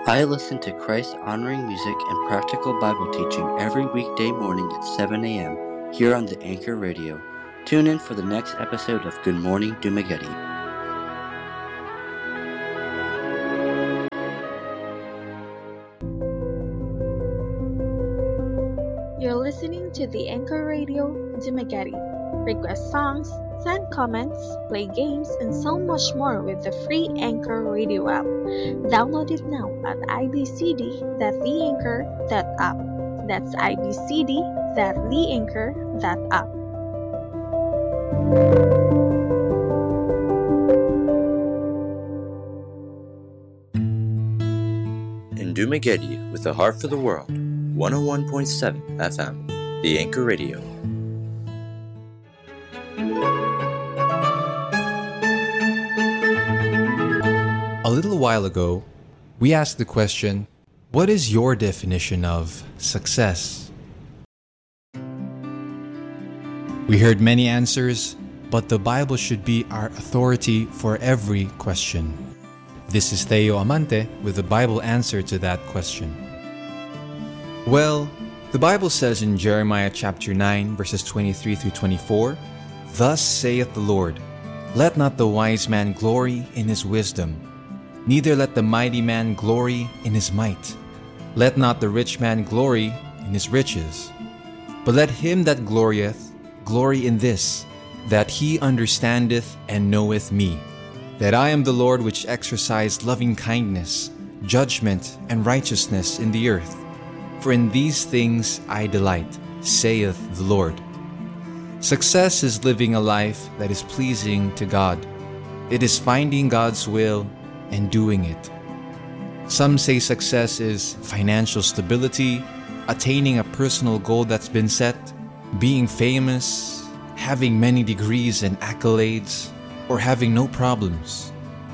I listen to Christ-honoring music and practical Bible teaching every weekday morning at 7 a.m. here on the Anchor Radio. Tune in for the next episode of Good Morning Dumaguete. You're listening to the Anchor Radio Dumaguete. Request songs, send comments, play games, and so much more with the free Anchor Radio app. Download it now at ibcd.theanchor.app. That's ibcd.theanchor.app. In Dumaguete, with a heart for the world, 101.7 FM, the Anchor Radio. A little while ago, we asked the question, what is your definition of success? We heard many answers, but the Bible should be our authority for every question. This is Theo Amante with the Bible answer to that question. Well, the Bible says in Jeremiah chapter 9, verses 23 through 24, "Thus saith the Lord, let not the wise man glory in his wisdom, neither let the mighty man glory in his might. Let not the rich man glory in his riches. But let him that glorieth glory in this, that he understandeth and knoweth me, that I am the Lord which exercise loving kindness, judgment, and righteousness in the earth. For in these things I delight, saith the Lord." Success is living a life that is pleasing to God. It is finding God's will and doing it. Some say success is financial stability, attaining a personal goal that's been set, being famous, having many degrees and accolades, or having no problems.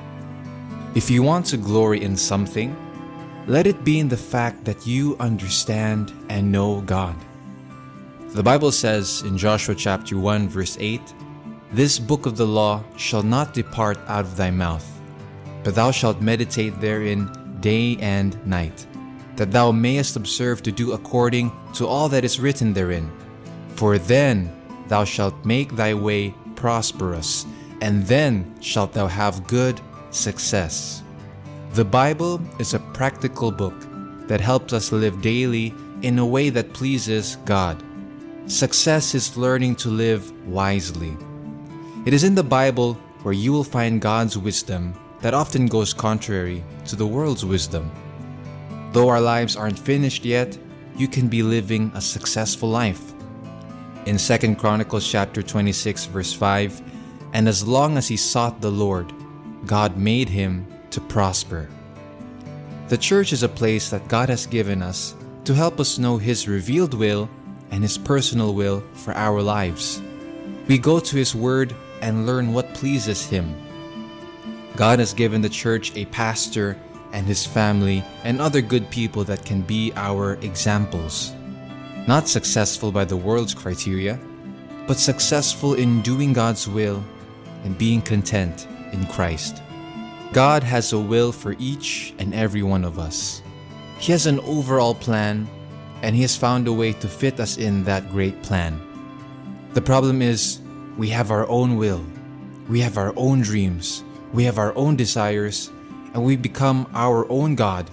If you want to glory in something, let it be in the fact that you understand and know God. The Bible says in Joshua chapter 1 verse 8, "This book of the law shall not depart out of thy mouth, but thou shalt meditate therein day and night, that thou mayest observe to do according to all that is written therein. For then thou shalt make thy way prosperous, and then shalt thou have good success." The Bible is a practical book that helps us live daily in a way that pleases God. Success is learning to live wisely. It is in the Bible where you will find God's wisdom that often goes contrary to the world's wisdom. Though our lives aren't finished yet, you can be living a successful life. In 2 Chronicles chapter 26 verse 5, "And as long as he sought the Lord, God made him to prosper." The church is a place that God has given us to help us know His revealed will and His personal will for our lives. We go to His Word and learn what pleases Him. God has given the church a pastor and his family and other good people that can be our examples. Not successful by the world's criteria, but successful in doing God's will and being content in Christ. God has a will for each and every one of us. He has an overall plan, and He has found a way to fit us in that great plan. The problem is, we have our own will, we have our own dreams, we have our own desires, and we become our own God.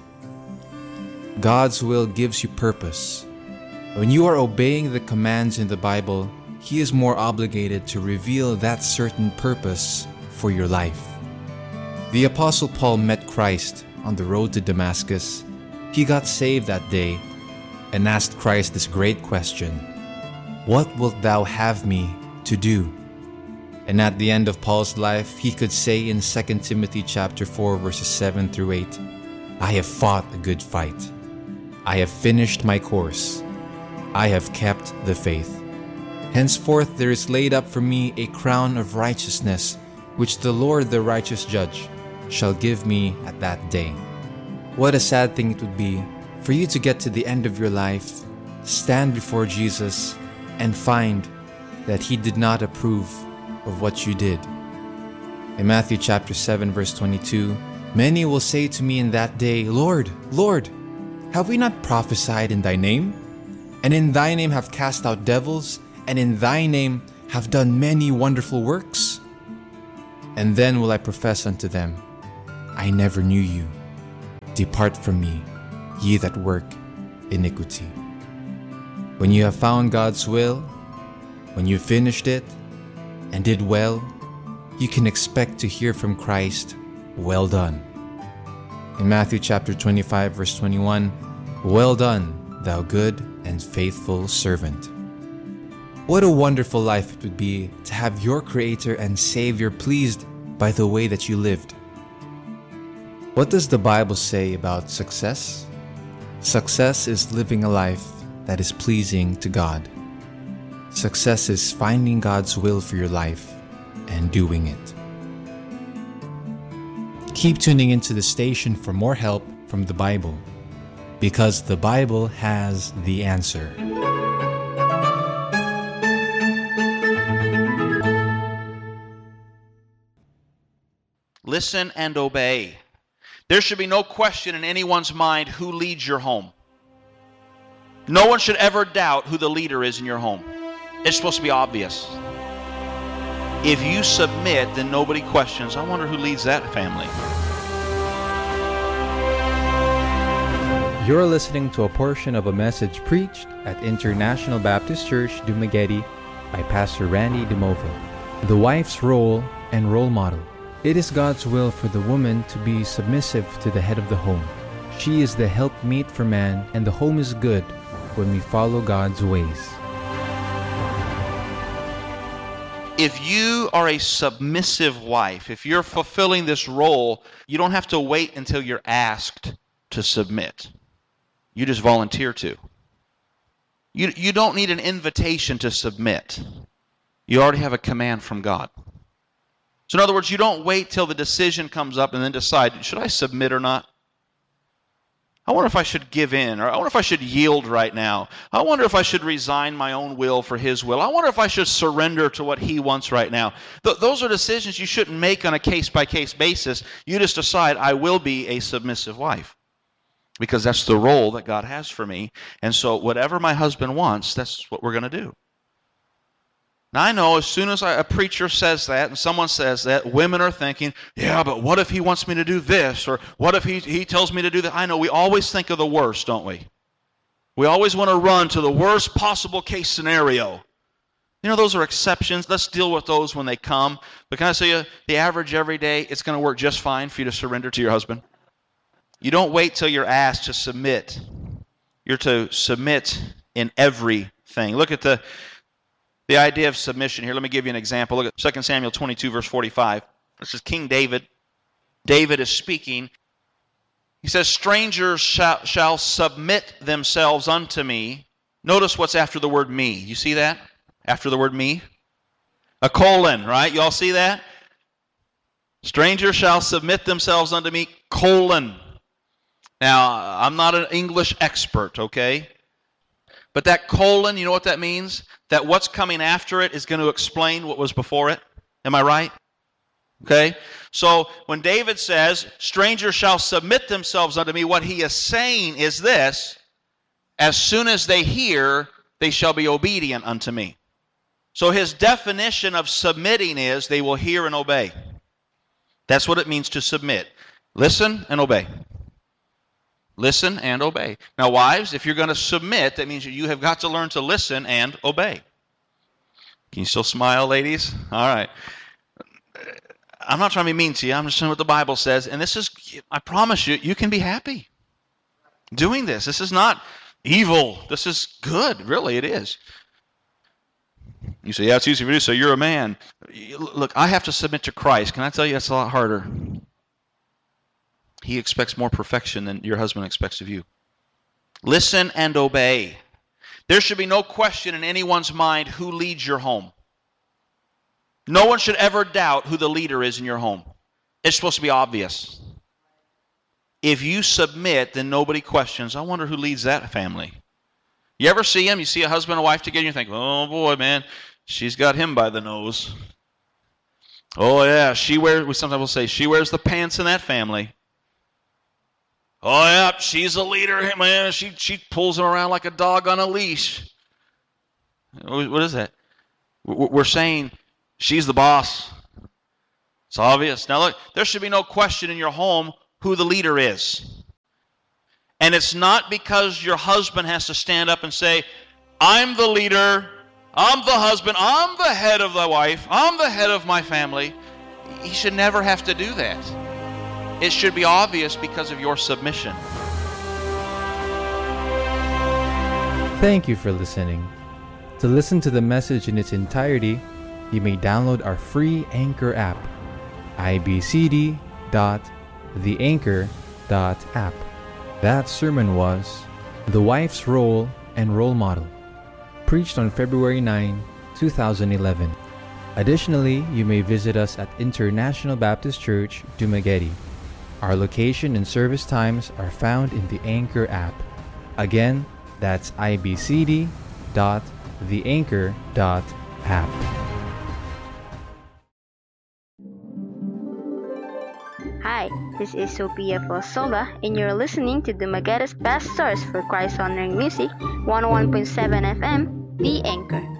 God's will gives you purpose. When you are obeying the commands in the Bible, He is more obligated to reveal that certain purpose for your life. The Apostle Paul met Christ on the road to Damascus. He got saved that day and asked Christ this great question, "What wilt thou have me to do?" And at the end of Paul's life, he could say in 2 Timothy chapter 4 verses 7 through 8, "I have fought a good fight. I have finished my course. I have kept the faith. Henceforth there is laid up for me a crown of righteousness, which the Lord the righteous judge shall give me at that day." What a sad thing it would be for you to get to the end of your life, stand before Jesus, and find that He did not approve of what you did. In Matthew chapter 7 verse 22, Many will say to me in that day, Lord, Lord, have we not prophesied in thy name? And in thy name have cast out devils, and in thy name have done many wonderful works? And then will I profess unto them, I never knew you. Depart from me, ye that work iniquity. When you have found God's will, when you finished it and did well, you can expect to hear from Christ, well done. In Matthew chapter 25, verse 21, well done, thou good and faithful servant. What a wonderful life it would be to have your Creator and Savior pleased by the way that you lived. What does the Bible say about success? Success is living a life that is pleasing to God. Success is finding God's will for your life and doing it. Keep tuning into the station for more help from the Bible, because the Bible has the answer. Listen and obey. There should be no question in anyone's mind who leads your home. No one should ever doubt who the leader is in your home. It's supposed to be obvious. If you submit, then nobody questions, I wonder who leads that family. You're listening to a portion of a message preached at International Baptist Church, Dumaguete by Pastor Randy DeMova. The wife's role and role model. It is God's will for the woman to be submissive to the head of the home. She is the helpmeet for man, and the home is good when we follow God's ways. If you are a submissive wife, if you're fulfilling this role, you don't have to wait until you're asked to submit. You just volunteer to. You don't need an invitation to submit. You already have a command from God. So in other words, you don't wait till the decision comes up and then decide, should I submit or not? I wonder if I should give in, or I wonder if I should yield right now. I wonder if I should resign my own will for His will. I wonder if I should surrender to what He wants right now. Those are decisions you shouldn't make on a case-by-case basis. You just decide, I will be a submissive wife, because that's the role that God has for me. And so whatever my husband wants, that's what we're going to do. Now I know as soon as a preacher says that and someone says that, women are thinking, yeah, but what if he wants me to do this? Or what if he tells me to do that? I know we always think of the worst, don't we? We always want to run to the worst possible case scenario. You know, those are exceptions. Let's deal with those when they come. But can I say the average every day, it's going to work just fine for you to surrender to your husband. You don't wait till you're asked to submit. You're to submit in everything. Look at the idea of submission here. Let me give you an example. Look at 2 Samuel 22, verse 45. This is King David. David is speaking. He says, strangers shall submit themselves unto me. Notice what's after the word me. You see that? After the word me? A colon, right? You all see that? Strangers shall submit themselves unto me, colon. Now, I'm not an English expert, okay? But that colon, you know what that means? That what's coming after it is going to explain what was before it. Am I right? Okay? So when David says, strangers shall submit themselves unto me, what he is saying is this: as soon as they hear, they shall be obedient unto me. So his definition of submitting is they will hear and obey. That's what it means to submit. Listen and obey. Listen and obey. Now, wives, if you're going to submit, that means you have got to learn to listen and obey. Can you still smile, ladies? All right. I'm not trying to be mean to you. I'm just saying what the Bible says. And this is, I promise you, you can be happy doing this. This is not evil. This is good. Really, it is. You say, yeah, it's easy for you, so you're a man. Look, I have to submit to Christ. Can I tell you that's a lot harder? He expects more perfection than your husband expects of you. Listen and obey. There should be no question in anyone's mind who leads your home. No one should ever doubt who the leader is in your home. It's supposed to be obvious. If you submit, then nobody questions, I wonder who leads that family. You ever see him? You see a husband and wife together, and you think, oh boy, man, she's got him by the nose. Oh yeah, we sometimes will say, she wears the pants in that family. Oh, yeah, she's a leader, man. She pulls him around like a dog on a leash. What is that? We're saying she's the boss. It's obvious. Now, look, there should be no question in your home who the leader is. And it's not because your husband has to stand up and say, I'm the leader, I'm the husband, I'm the head of the wife, I'm the head of my family. He should never have to do that. It should be obvious because of your submission. Thank you for listening. To listen to the message in its entirety, you may download our free Anchor app, ibcd.theanchor.app. That sermon was The Wife's Role and Role Model, preached on February 9, 2011. Additionally, you may visit us at International Baptist Church, Dumaguete. Our location and service times are found in the Anchor app. Again, that's ibcd.theanchor.app. Hi, this is Sophia Fosoba, and you're listening to Dumaguete's best source for Christ-honoring music, 101.7 FM, The Anchor.